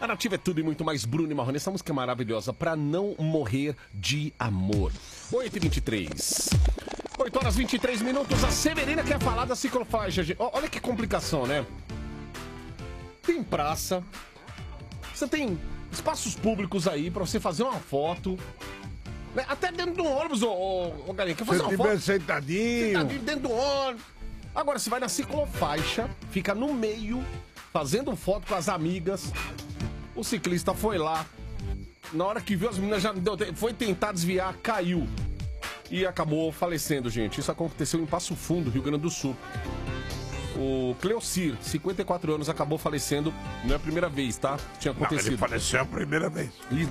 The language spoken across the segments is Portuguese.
A Nativa é tudo e muito mais. Bruno e Marrone, essa música é maravilhosa. Pra não morrer de amor. 8h23. 8h23. A Severina quer falar da ciclofaixa. Olha que complicação, né? Tem praça. Você tem espaços públicos aí pra você fazer uma foto. Até dentro do ônibus, ô Galinha. Quer fazer uma foto? Sentadinho dentro do ônibus. Agora, você vai na ciclofaixa, fica no meio, fazendo foto com as amigas. O ciclista foi lá. Na hora que viu as meninas, já foi tentar desviar, caiu. E acabou falecendo, gente. Isso aconteceu em Passo Fundo, Rio Grande do Sul. O Cleocir, 54 anos, acabou falecendo. Não é a primeira vez, tá? Tinha acontecido. Não, ele faleceu a primeira vez. E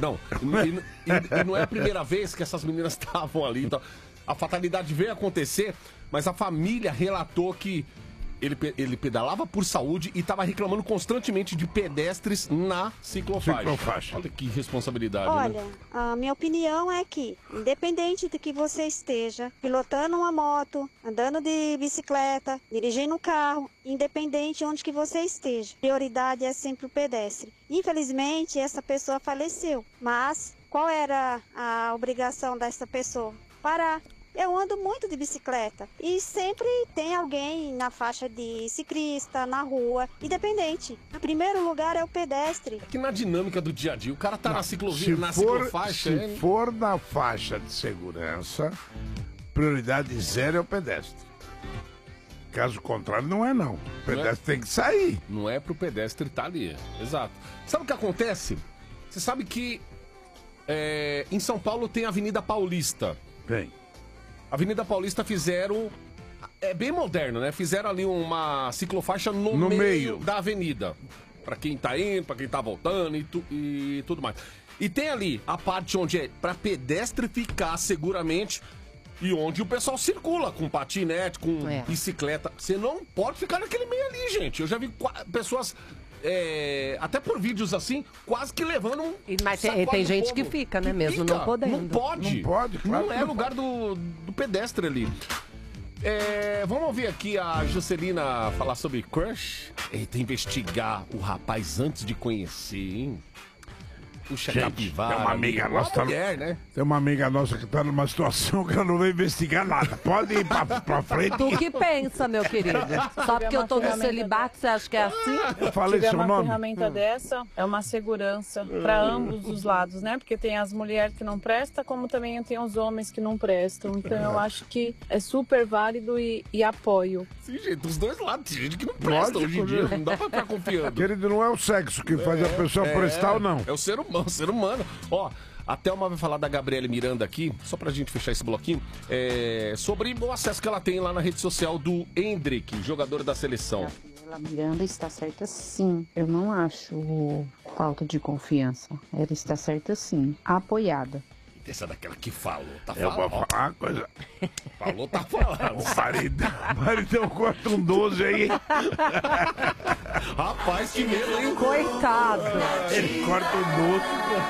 não é a primeira vez que essas meninas estavam ali. Então, a fatalidade veio acontecer, mas a família relatou que ele pedalava por saúde e estava reclamando constantemente de pedestres na ciclofaixa. Olha que responsabilidade. Olha, né? A minha opinião é que, independente de que você esteja pilotando uma moto, andando de bicicleta, dirigindo um carro, independente de onde que você esteja, prioridade é sempre o pedestre. Infelizmente, essa pessoa faleceu, mas qual era a obrigação dessa pessoa? Parar. Eu ando muito de bicicleta e sempre tem alguém na faixa de ciclista, na rua, independente. O primeiro lugar é o pedestre. Que na dinâmica do dia a dia, o cara tá na ciclovia, na ciclofaixa. Se for na faixa de segurança, prioridade zero é o pedestre. Caso contrário, não é não. O pedestre tem que sair. Não é pro pedestre estar ali, exato. Sabe o que acontece? Você sabe que em São Paulo tem a Avenida Paulista. Tem. A Avenida Paulista fizeram... É bem moderno, né? Fizeram ali uma ciclofaixa no meio da avenida. Pra quem tá indo, pra quem tá voltando e tudo mais. E tem ali a parte onde é pra pedestre ficar seguramente e onde o pessoal circula com patinete, com bicicleta. Você não pode ficar naquele meio ali, gente. Eu já vi pessoas... até por vídeos assim, quase que levando um. Mas tem gente que fica, né? Mesmo não podendo. Não pode. Não pode, claro. Não é lugar do pedestre ali. Vamos ouvir aqui a Juscelina falar sobre crush. Eita, investigar o rapaz antes de conhecer, hein? Puxa, capivara. Tem uma amiga nossa, mulher, né? Tem uma amiga nossa que tá numa situação que ela não vai investigar nada. Pode ir pra frente. Tu que pensa, meu querido? Só porque eu tô no celibato, você acha que é assim? Eu falei seu nome. Uma ferramenta dessa é uma segurança para ambos os lados, né? Porque tem as mulheres que não prestam, como também tem os homens que não prestam. Então eu acho que é super válido e apoio. Sim, gente, dos dois lados. Tem gente que não presta hoje em dia. Não dá pra ficar confiando. Querido, não é o sexo que faz a pessoa prestar ou não. É o ser humano. Ó, a Thelma vai falar da Gabriele Miranda aqui, só pra gente fechar esse bloquinho, sobre o acesso que ela tem lá na rede social do Hendrick, jogador da seleção. A Miranda está certa sim. Eu não acho falta de confiança. Ela está certa sim. Apoiada. Essa daquela que falou, tá falando. Eu vou falar uma coisa. Falou, tá falando. O maridão corta um 12 aí, hein? Rapaz, que medo, hein? Coitado. Ele corta um 12.